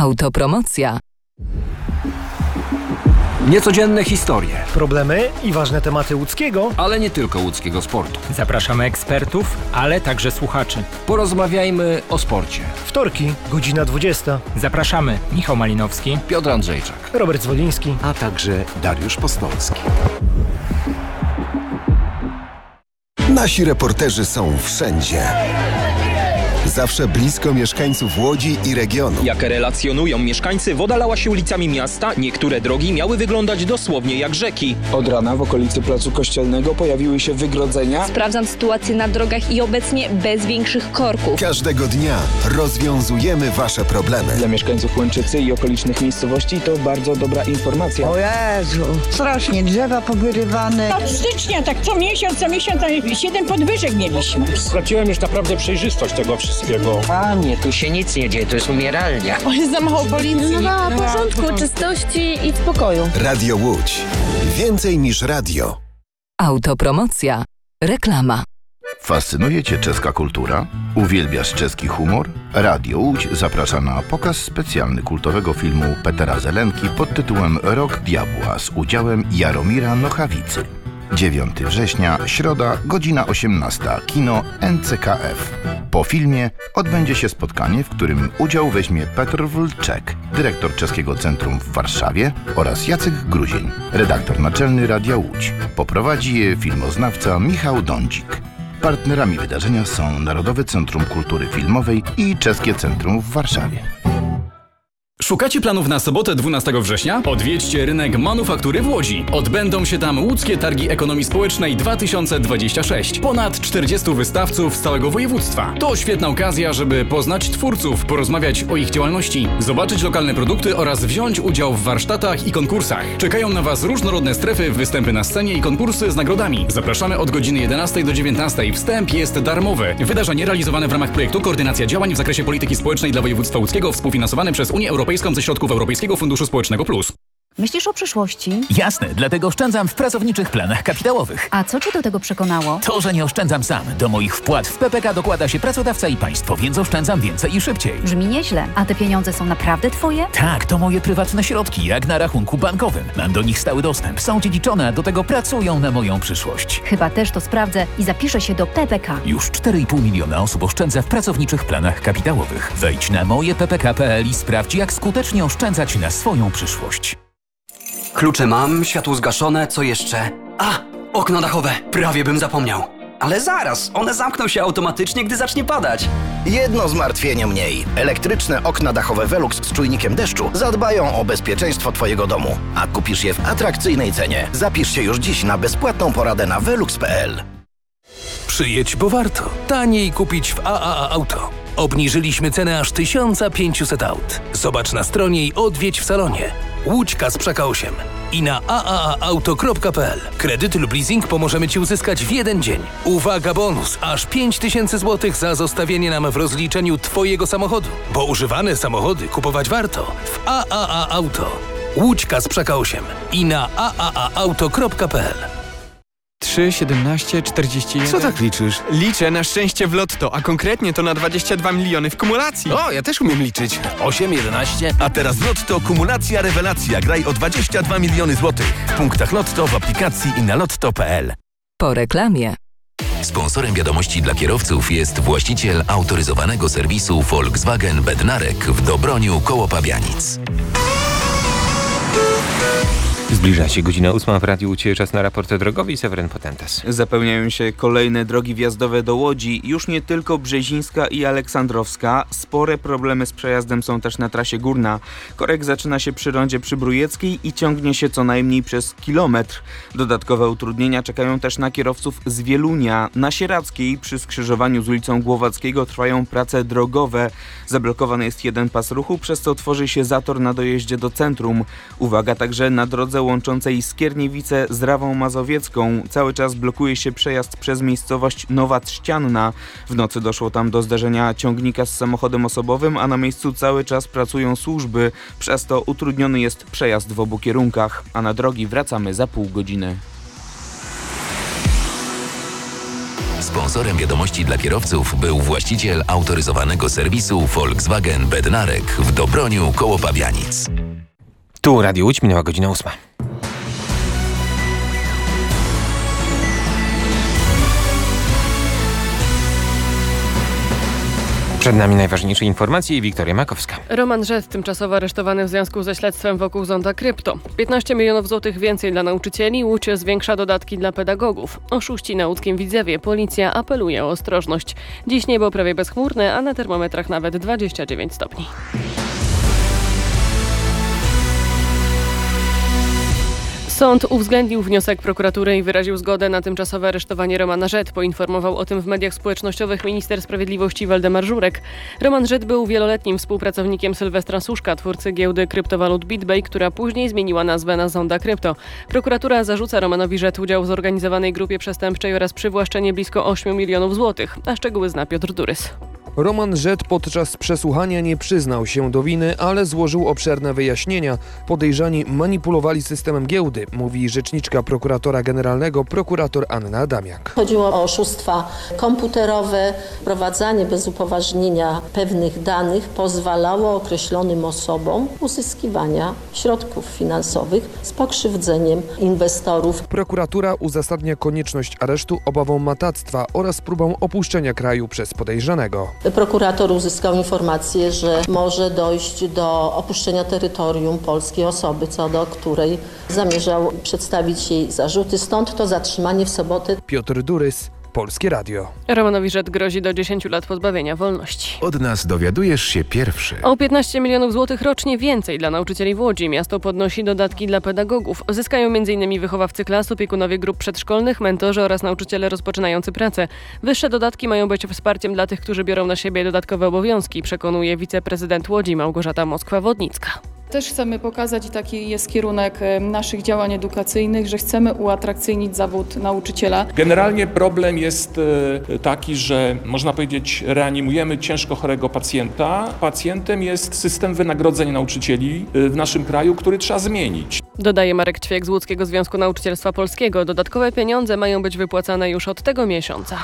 Autopromocja. Niecodzienne historie, problemy i ważne tematy łódzkiego, ale nie tylko łódzkiego sportu. Zapraszamy ekspertów, ale także słuchaczy. Porozmawiajmy o sporcie. Wtorki, godzina 20. Zapraszamy Michał Malinowski, Piotr Andrzejczak, Robert Zwoliński, a także Dariusz Postolski. Nasi reporterzy są wszędzie. Zawsze blisko mieszkańców Łodzi i regionu. Jak relacjonują mieszkańcy, woda lała się ulicami miasta, niektóre drogi miały wyglądać dosłownie jak rzeki. Od rana w okolicy Placu Kościelnego pojawiły się wygrodzenia. Sprawdzam sytuację na drogach i obecnie bez większych korków. Każdego dnia rozwiązujemy Wasze problemy. Dla mieszkańców Łęczycy i okolicznych miejscowości to bardzo dobra informacja. O Jezu, strasznie drzewa powyrywane. Od stycznia, tak co miesiąc 7 podwyżek mieliśmy. Straciłem już naprawdę przejrzystość tego wszystkiego. Panie, tu się nic nie dzieje, to jest umieralnia. O, jest za mało policji. No, porządku, czystości i spokoju. Radio Łódź. Więcej niż radio. Autopromocja. Reklama. Fascynuje Cię czeska kultura? Uwielbiasz czeski humor? Radio Łódź zaprasza na pokaz specjalny kultowego filmu Petera Zelenki pod tytułem Rok Diabła z udziałem Jaromira Nochawicy. 9 września, środa, godzina 18, kino NCKF. Po filmie odbędzie się spotkanie, w którym udział weźmie Petr Wlczek, dyrektor Czeskiego Centrum w Warszawie, oraz Jacek Gruzień, redaktor naczelny Radia Łódź. Poprowadzi je filmoznawca Michał Dądzik. Partnerami wydarzenia są Narodowe Centrum Kultury Filmowej i Czeskie Centrum w Warszawie. Szukacie planów na sobotę 12 września? Odwiedźcie rynek manufaktury w Łodzi. Odbędą się tam łódzkie targi ekonomii społecznej 2026. Ponad 40 wystawców z całego województwa. To świetna okazja, żeby poznać twórców, porozmawiać o ich działalności, zobaczyć lokalne produkty oraz wziąć udział w warsztatach i konkursach. Czekają na Was różnorodne strefy, występy na scenie i konkursy z nagrodami. Zapraszamy od godziny 11 do 19. Wstęp jest darmowy. Wydarzenie realizowane w ramach projektu Koordynacja Działań w zakresie polityki społecznej dla województwa łódzkiego, współfinansowane przez Unię Europejską ze środków Europejskiego Funduszu Społecznego Plus. Myślisz o przyszłości? Jasne, dlatego oszczędzam w pracowniczych planach kapitałowych. A co Cię do tego przekonało? To, że nie oszczędzam sam. Do moich wpłat w PPK dokłada się pracodawca i państwo, więc oszczędzam więcej i szybciej. Brzmi nieźle. A te pieniądze są naprawdę Twoje? Tak, to moje prywatne środki, jak na rachunku bankowym. Mam do nich stały dostęp, są dziedziczone, a do tego pracują na moją przyszłość. Chyba też to sprawdzę i zapiszę się do PPK. Już 4,5 miliona osób oszczędza w pracowniczych planach kapitałowych. Wejdź na mojeppk.pl i sprawdź, jak skutecznie oszczędzać na swoją przyszłość. Klucze mam, światło zgaszone, co jeszcze? Okno dachowe, prawie bym zapomniał. Ale zaraz, one zamkną się automatycznie, gdy zacznie padać. Jedno zmartwienie mniej. Elektryczne okna dachowe Velux z czujnikiem deszczu zadbają o bezpieczeństwo Twojego domu. A kupisz je w atrakcyjnej cenie. Zapisz się już dziś na bezpłatną poradę na velux.pl. Przyjedź, bo warto. Taniej kupić w AAA Auto. Obniżyliśmy cenę aż 1500 aut. Zobacz na stronie i odwiedź w salonie. Łódź Kasprzyka 8 i na aaauto.pl. Kredyt lub leasing pomożemy Ci uzyskać w jeden dzień. Uwaga, bonus! Aż 5000 zł za zostawienie nam w rozliczeniu Twojego samochodu. Bo używane samochody kupować warto w AAA Auto. Łódź Kasprzyka 8 i na aaauto.pl. 3, 17, 41... Co tak liczysz? Liczę na szczęście w lotto, a konkretnie to na 22 miliony w kumulacji. O, ja też umiem liczyć. 8, 11... A teraz Lotto kumulacja rewelacja. Graj o 22 miliony złotych. W punktach Lotto, w aplikacji i na lotto.pl. Po reklamie. Sponsorem wiadomości dla kierowców jest właściciel autoryzowanego serwisu Volkswagen Bednarek w Dobroniu koło Pabianic. Zbliża się godzina 8 w Radiu Łódź, czas na raport drogowy i Seweryn Potentas. Zapełniają się kolejne drogi wjazdowe do Łodzi, już nie tylko Brzezińska i Aleksandrowska. Spore problemy z przejazdem są też na trasie górna. Korek zaczyna się przy rondzie Przybrujeckiej i ciągnie się co najmniej przez kilometr. Dodatkowe utrudnienia czekają też na kierowców z Wielunia. Na Sieradzkiej przy skrzyżowaniu z ulicą Głowackiego trwają prace drogowe. Zablokowany jest jeden pas ruchu, przez co tworzy się zator na dojeździe do centrum. Uwaga także na drodze łączącej Skierniewice z Rawą Mazowiecką. Cały czas blokuje się przejazd przez miejscowość Nowa Trzcianna. W nocy doszło tam do zderzenia ciągnika z samochodem osobowym, a na miejscu cały czas pracują służby. Przez to utrudniony jest przejazd w obu kierunkach. A na drogi wracamy za pół godziny. Sponsorem wiadomości dla kierowców był właściciel autoryzowanego serwisu Volkswagen Bednarek w Dobroniu koło Pabianic. Tu Radio Łódź, minęła godzina 8. Przed nami najważniejsze informacje i Wiktoria Makowska. Roman Rzet tymczasowo aresztowany w związku ze śledztwem wokół zonda krypto. 15 milionów złotych więcej dla nauczycieli, Łódź zwiększa dodatki dla pedagogów. Oszuści na łódzkim Widzewie, policja apeluje o ostrożność. Dziś niebo prawie bezchmurne, a na termometrach nawet 29 stopni. Sąd uwzględnił wniosek prokuratury i wyraził zgodę na tymczasowe aresztowanie Romana Rzet. Poinformował o tym w mediach społecznościowych minister sprawiedliwości Waldemar Żurek. Roman Rzet był wieloletnim współpracownikiem Sylwestra Suszka, twórcy giełdy kryptowalut BitBay, która później zmieniła nazwę na Zonda Krypto. Prokuratura zarzuca Romanowi Rzet udział w zorganizowanej grupie przestępczej oraz przywłaszczenie blisko 8 milionów złotych. A szczegóły zna Piotr Durys. Roman Rzet podczas przesłuchania nie przyznał się do winy, ale złożył obszerne wyjaśnienia. Podejrzani manipulowali systemem giełdy, mówi rzeczniczka prokuratora generalnego, prokurator Anna Adamiak. Chodziło o oszustwa komputerowe. Wprowadzanie bez upoważnienia pewnych danych pozwalało określonym osobom uzyskiwania środków finansowych z pokrzywdzeniem inwestorów. Prokuratura uzasadnia konieczność aresztu obawą matactwa oraz próbą opuszczenia kraju przez podejrzanego. Prokurator uzyskał informację, że może dojść do opuszczenia terytorium polskiej osoby, co do której zamierzał przedstawić jej zarzuty. Stąd to zatrzymanie w sobotę. Piotr Durys, Polskie Radio. Romanowi Rzet grozi do 10 lat pozbawienia wolności. Od nas dowiadujesz się pierwszy. O 15 milionów złotych rocznie więcej dla nauczycieli w Łodzi. Miasto podnosi dodatki dla pedagogów. Zyskają m.in. wychowawcy klas, opiekunowie grup przedszkolnych, mentorzy oraz nauczyciele rozpoczynający pracę. Wyższe dodatki mają być wsparciem dla tych, którzy biorą na siebie dodatkowe obowiązki, przekonuje wiceprezydent Łodzi Małgorzata Moskwa-Wodnicka. Też chcemy pokazać, i taki jest kierunek naszych działań edukacyjnych, że chcemy uatrakcyjnić zawód nauczyciela. Generalnie problem jest taki, że można powiedzieć, reanimujemy ciężko chorego pacjenta. Pacjentem jest system wynagrodzeń nauczycieli w naszym kraju, który trzeba zmienić. Dodaje Marek Ćwiek z Łódzkiego Związku Nauczycielstwa Polskiego. Dodatkowe pieniądze mają być wypłacane już od tego miesiąca.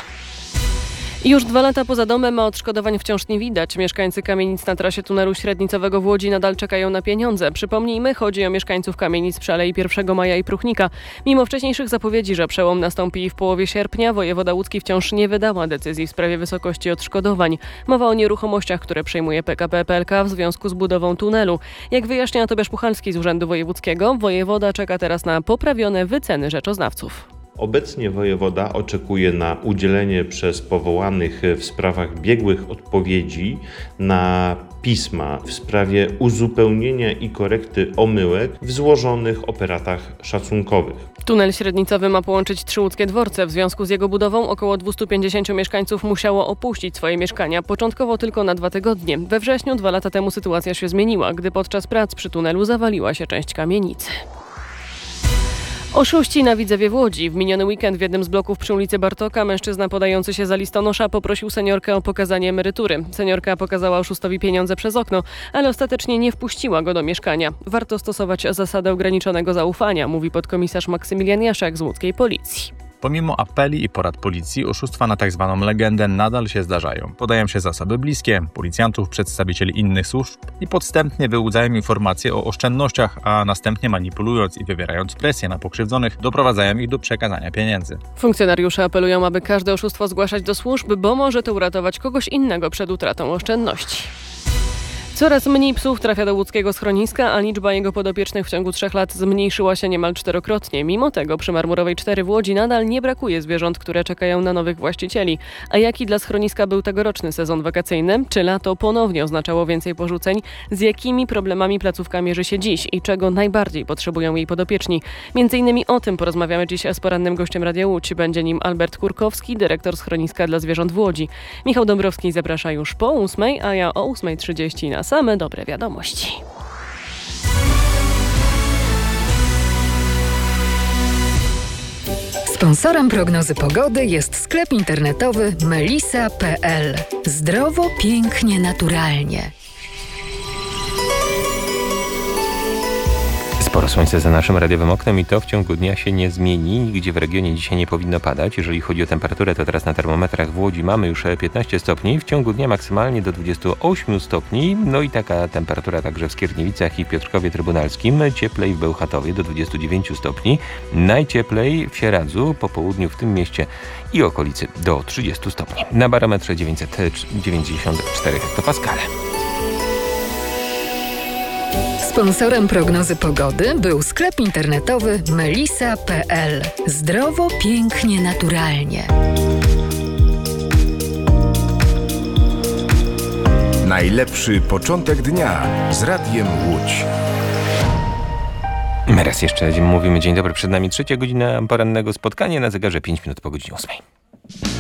Już 2 lata poza domem, a odszkodowań wciąż nie widać. Mieszkańcy kamienic na trasie tunelu średnicowego w Łodzi nadal czekają na pieniądze. Przypomnijmy, chodzi o mieszkańców kamienic przy Alei 1 Maja i Pruchnika. Mimo wcześniejszych zapowiedzi, że przełom nastąpi w połowie sierpnia, wojewoda łódzki wciąż nie wydała decyzji w sprawie wysokości odszkodowań. Mowa o nieruchomościach, które przejmuje PKP PLK w związku z budową tunelu. Jak wyjaśnia Tobiasz Puchalski z Urzędu Wojewódzkiego, wojewoda czeka teraz na poprawione wyceny rzeczoznawców. Obecnie wojewoda oczekuje na udzielenie przez powołanych w sprawach biegłych odpowiedzi na pisma w sprawie uzupełnienia i korekty omyłek w złożonych operatach szacunkowych. Tunel średnicowy ma połączyć 3 łódzkie dworce. W związku z jego budową około 250 mieszkańców musiało opuścić swoje mieszkania, początkowo tylko na 2 tygodnie. We wrześniu 2 lata temu sytuacja się zmieniła, gdy podczas prac przy tunelu zawaliła się część kamienicy. Oszuści na Widzewie w Łodzi. W miniony weekend w jednym z bloków przy ulicy Bartoka mężczyzna podający się za listonosza poprosił seniorkę o pokazanie emerytury. Seniorka pokazała oszustowi pieniądze przez okno, ale ostatecznie nie wpuściła go do mieszkania. Warto stosować zasadę ograniczonego zaufania, mówi podkomisarz Maksymilian Jaszek z łódzkiej policji. Pomimo apeli i porad policji, oszustwa na tzw. legendę nadal się zdarzają. Podają się zasoby bliskie, policjantów, przedstawicieli innych służb i podstępnie wyłudzają informacje o oszczędnościach, a następnie manipulując i wywierając presję na pokrzywdzonych, doprowadzają ich do przekazania pieniędzy. Funkcjonariusze apelują, aby każde oszustwo zgłaszać do służb, bo może to uratować kogoś innego przed utratą oszczędności. Coraz mniej psów trafia do łódzkiego schroniska, a liczba jego podopiecznych w ciągu 3 lat zmniejszyła się niemal 4-krotnie. Mimo tego przy Marmurowej 4 w Łodzi nadal nie brakuje zwierząt, które czekają na nowych właścicieli. A jaki dla schroniska był tegoroczny sezon wakacyjny? Czy lato ponownie oznaczało więcej porzuceń? Z jakimi problemami placówka mierzy się dziś i czego najbardziej potrzebują jej podopieczni? Między innymi o tym porozmawiamy dziś z porannym gościem Radia Łódź. Będzie nim Albert Kurkowski, dyrektor schroniska dla zwierząt w Łodzi. Michał Dąbrowski zaprasza już po 8, a ja o 8:30 na same dobre wiadomości. Sponsorem prognozy pogody jest sklep internetowy melisa.pl. Zdrowo, pięknie, naturalnie. Sporo słońca za naszym radiowym oknem i to w ciągu dnia się nie zmieni. Nigdzie w regionie dzisiaj nie powinno padać. Jeżeli chodzi o temperaturę, to teraz na termometrach w Łodzi mamy już 15 stopni. W ciągu dnia maksymalnie do 28 stopni. No i taka temperatura także w Skierniewicach i Piotrkowie Trybunalskim. Cieplej w Bełchatowie do 29 stopni. Najcieplej w Sieradzu, po południu w tym mieście i okolicy do 30 stopni. Na barometrze 994 hektopaskale. Sponsorem prognozy pogody był sklep internetowy melisa.pl. Zdrowo, pięknie, naturalnie. Najlepszy początek dnia z Radiem Łódź. Raz jeszcze mówimy dzień dobry, przed nami 3. godzina porannego spotkania, na zegarze 5 minut po godzinie 8.